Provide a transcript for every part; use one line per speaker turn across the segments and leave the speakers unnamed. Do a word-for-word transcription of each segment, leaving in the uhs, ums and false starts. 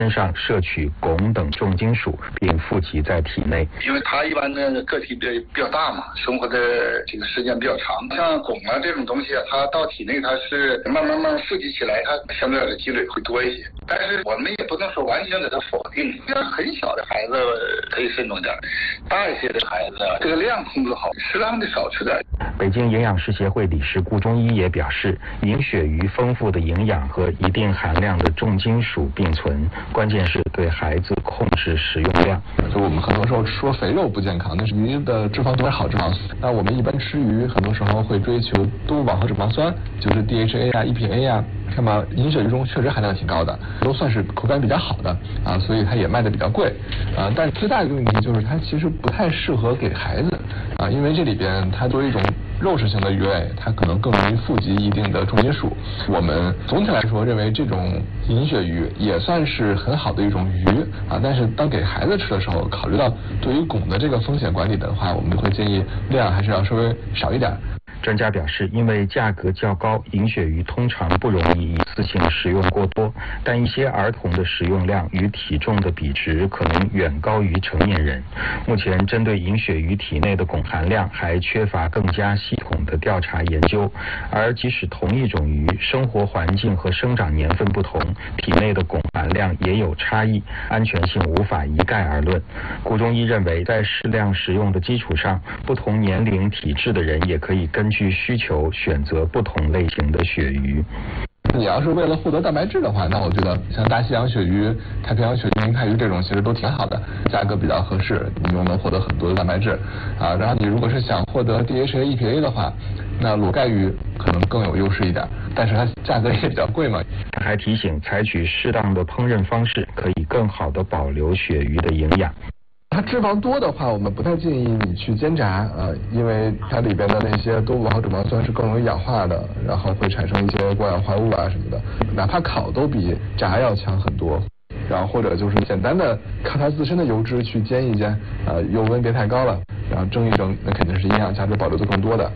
身上摄取汞等重金属，并富集在体内。
因为它一般的个体比比较大嘛，生活的这个时间比较长，像汞啊这种东西啊，它到体内它是慢慢慢慢富集起来，它相对来说积累会多一些。但是我们也不能说完全给它否定，像很小的孩子可以慎重点，大一些的孩子这个量控制好，适当的少吃点。
北京营养师协会理事顾中医也表示，饮鳕鱼丰富的营养和一定含量的重金属并存，关键是对孩子控制食用量。
就我们很多时候说肥肉不健康，但是鱼的脂肪多是好脂肪。那我们一般吃鱼，很多时候会追求多饱和脂肪酸，就是 D H A 啊、E P A 啊。那么饮鳕鱼中确实含量挺高的，都算是口感比较好的啊，所以它也卖的比较贵啊。但是最大的一个问题就是它其实不太适合给孩子啊，因为这里边它作为一种肉食性的鱼类，它可能更容易富集一定的重金属。我们总体来说认为这种饮鳕鱼也算是很好的一种鱼啊，但是当给孩子吃的时候，考虑到对于汞的这个风险管理的话，我们会建议量还是要稍微少一点。
专家表示，因为价格较高，饮鳕鱼通常不容易一次性食用过多，但一些儿童的食用量与体重的比值可能远高于成年人。目前针对饮鳕鱼体内的汞含量还缺乏更加系统的调查研究，而即使同一种鱼，生活环境和生长年份不同，体内的汞含量也有差异，安全性无法一概而论。顾中医认为，在适量食用的基础上，不同年龄体质的人也可以根据需求选择不同类型的鳕鱼。
你要是为了获得蛋白质的话，那我觉得像大西洋鳕鱼、太平洋鳕鱼、明太鱼这种其实都挺好的，价格比较合适，你又能获得很多的蛋白质啊。然后你如果是想获得 D H A、E P A 的话，那裸盖鱼可能更有优势一点，但是它价格也比较贵嘛。
他还提醒，采取适当的烹饪方式，可以更好的保留鳕鱼的营养。
它脂肪多的话，我们不太建议你去煎炸，呃，因为它里边的那些多饱和脂肪酸是更容易氧化的，然后会产生一些过氧化物啊什么的。哪怕烤都比炸要强很多。然后或者就是简单的靠它自身的油脂去煎一煎，呃，油温别太高了，然后蒸一蒸，那肯定是营养价值保留的更多的。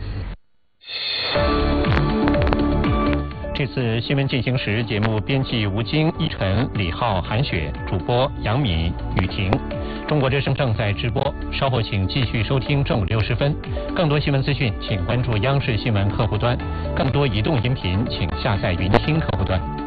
这次新闻进行时节目编辑吴京、一晨、李浩、韩雪，主播杨敏、雨婷。中国之声正在直播，稍后请继续收听正午六十分。更多新闻资讯，请关注央视新闻客户端；更多移动音频，请下载云听客户端。